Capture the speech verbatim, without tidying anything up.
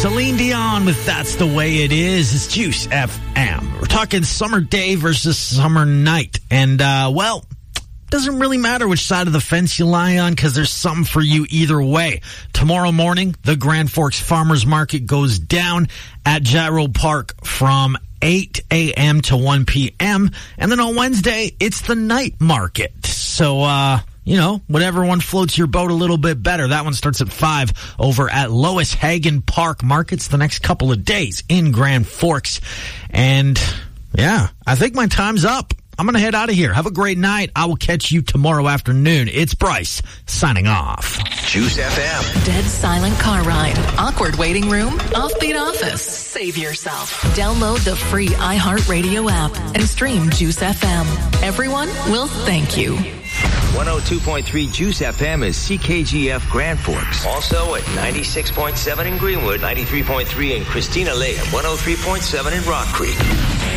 Celine Dion with That's the Way It Is. It's Juice F M. We're talking summer day versus summer night. And, uh, well, doesn't really matter which side of the fence you lie on because there's something for you either way. Tomorrow morning, the Grand Forks Farmers Market goes down at Jarrow Park from eight a.m. to one p.m. And then on Wednesday, it's the night market. So, uh... you know, whatever one floats your boat a little bit better. That one starts at five over at Lois Hagen Park Markets the next couple of days in Grand Forks. And, yeah, I think my time's up. I'm going to head out of here. Have a great night. I will catch you tomorrow afternoon. It's Bryce, signing off. Juice F M. Dead silent car ride. Awkward waiting room. Offbeat office. Save yourself. Download the free iHeartRadio app and stream Juice F M. Everyone will thank you. one oh two point three Juice F M is C K G F Grand Forks. Also at ninety-six point seven in Greenwood, ninety-three point three in Christina Lake, and one oh three point seven in Rock Creek.